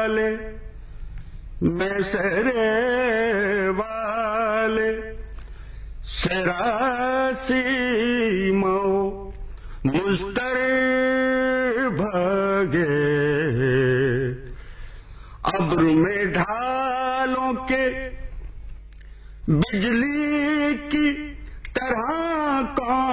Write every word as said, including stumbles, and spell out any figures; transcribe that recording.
वाले मैसरे वाले सरासी मो मुस्तर भगे अब्र में ढालों के बिजली की तरह कौन